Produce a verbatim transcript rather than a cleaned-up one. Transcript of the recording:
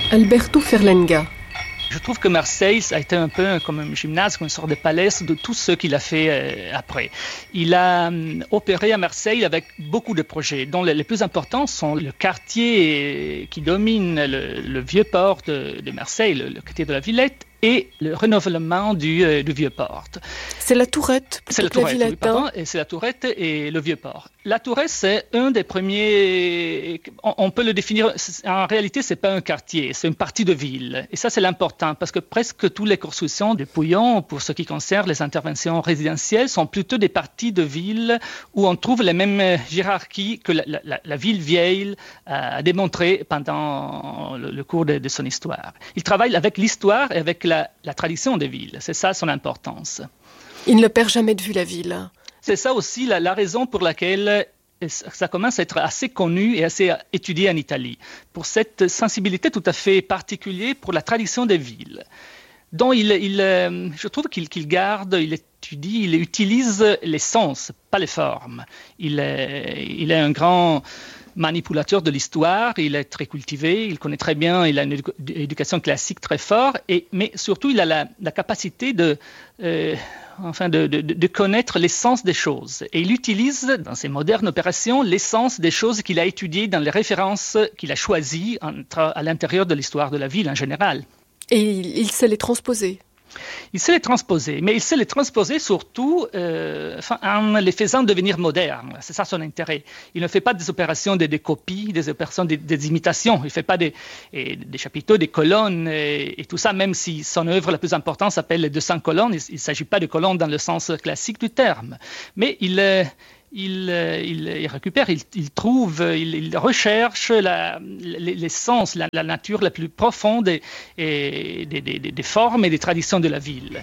Alberto Ferlenga. Je trouve que Marseille, ça a été un peu comme un gymnase, comme une sorte de palais de tout ce qu'il a fait euh, après. Il a euh, opéré à Marseille avec beaucoup de projets, dont les, les plus importants sont le quartier qui domine le, le vieux port de, de Marseille, le, le quartier de la Villette, et le renouvellement du, euh, du Vieux-Port. C'est la Tourette, c'est la plutôt que Tourette, la oui, Villette. pardon, hein. et c'est la Tourette et le Vieux-Port. La Tourette, c'est un des premiers. On, on peut le définir. En réalité, c'est pas un quartier, c'est une partie de ville. Et ça, c'est l'important parce que presque toutes les constructions de Pouillon, pour ce qui concerne les interventions résidentielles, sont plutôt des parties de ville où on trouve les mêmes hiérarchies que la, la, la ville vieille a démontré pendant le, le cours de, de son histoire. Il travaille avec l'histoire et avec la, la tradition des villes. C'est ça son importance. Il ne perd jamais de vue la ville. C'est ça aussi la, la raison pour laquelle ça commence à être assez connu et assez étudié en Italie, pour cette sensibilité tout à fait particulière pour la tradition des villes, dont il, il, je trouve qu'il, qu'il garde, il étudie, il utilise les sens, pas les formes. Il est, il est un grand manipulateur de l'histoire, il est très cultivé, il connaît très bien, il a une éducation classique très forte, et, mais surtout il a la, la capacité de, euh, enfin de, de, de connaître l'essence des choses. Et il utilise dans ses modernes opérations l'essence des choses qu'il a étudiées dans les références qu'il a choisies entre, à l'intérieur de l'histoire de la ville en général. Et il, il sait les transposer. Il sait les transposer, mais il sait les transposer surtout euh, en les faisant devenir modernes. C'est ça son intérêt. Il ne fait pas des opérations de, de copies, des opérations de, des imitations. Il ne fait pas des, et, des chapiteaux, des colonnes et, et tout ça, même si son œuvre la plus importante s'appelle les deux cents colonnes. Il ne s'agit pas de colonnes dans le sens classique du terme. Mais il... Euh, Il, il, il récupère, il, il trouve, il, il recherche la, l'essence, la, la nature la plus profonde et, et des, des, des formes et des traditions de la ville.